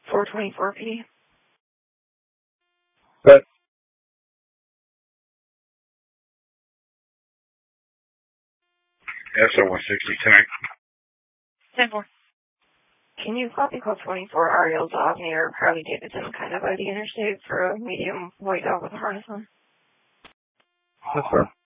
424 PD. But SO-160 tank. 10-4. Can you copy call 24 Ariel's off near Harley Davidson, kind of by the interstate for a medium white dog with a harness on? Yes, sir.